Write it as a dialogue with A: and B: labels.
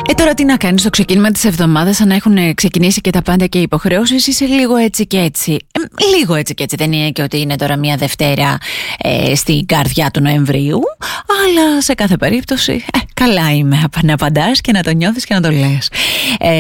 A: Τώρα τι να κάνεις στο ξεκίνημα της εβδομάδας, αν έχουν ξεκινήσει και τα πάντα και οι υποχρεώσεις, είσαι λίγο έτσι και έτσι. Λίγο έτσι και έτσι, δεν είναι και ότι είναι τώρα μια Δευτέρα στην καρδιά του Νοεμβρίου, αλλά σε κάθε περίπτωση καλά είμαι να απαντάς και να το νιώθεις και να το λες.